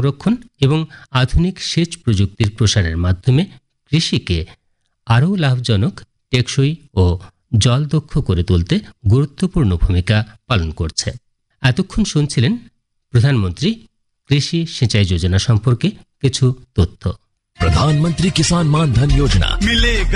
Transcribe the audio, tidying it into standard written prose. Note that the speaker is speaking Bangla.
সংরক্ষণ এবং আধুনিক সেচ প্রযুক্তির প্রসারের মাধ্যমে কৃষিকে আরও লাভজনক, টেকসই ও জলদক্ষ করে তুলতে গুরুত্বপূর্ণ ভূমিকা পালন করছে। এতক্ষণ শুনছিলেন প্রধানমন্ত্রী কৃষি সিंचाई যোজনা সম্পর্কে কিছু তথ্য। प्रधानमंत्री किसान मान धन योजना मिलेगा